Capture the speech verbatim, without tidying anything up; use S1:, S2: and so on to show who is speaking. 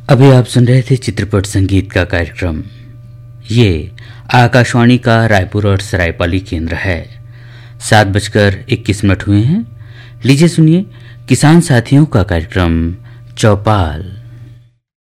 S1: अभी आप सुन रहे थे चित्रपट संगीत का कार्यक्रम। ये आकाशवाणी का रायपुर और सरायपाली केंद्र है। सात बजकर इक्कीस मिनट हुए हैं। लीजिए सुनिए किसान साथियों का कार्यक्रम चौपाल।